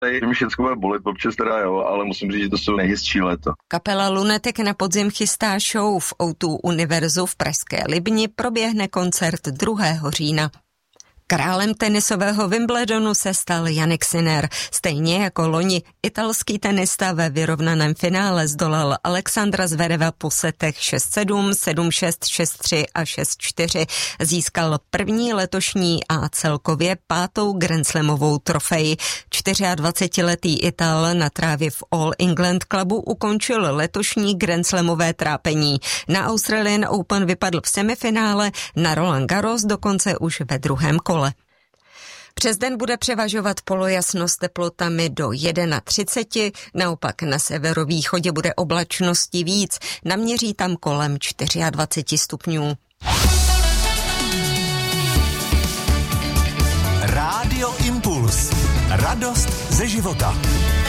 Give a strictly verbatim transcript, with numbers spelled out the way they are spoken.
Mě všechno bude bolet, občas teda jo, ale musím říct, že to jsou nejhezčí léto. Kapela Lunatic na podzim chystá show v ó dva Univerzu v pražské Libni, proběhne koncert druhého října. Králem tenisového Wimbledonu se stal Jannik Sinner. Stejně jako loni italský tenista ve vyrovnaném finále zdolal Alexandra Zvereva po setech šest sedm, sedm šest, šest tři a šest čtyři. Získal první letošní a celkově pátou grandslamovou trofej. dvacetičtyřletý Ital na trávě v All England Clubu ukončil letošní grandslamové trápení. Na Australian Open vypadl v semifinále, na Roland Garros dokonce už ve druhém kole. Přes den bude převažovat polojasno s teplotami do třicet jedna, naopak na severovýchodě bude oblačnosti víc, naměří tam kolem dvacet čtyři stupňů. Rádio Impuls. Radost ze života.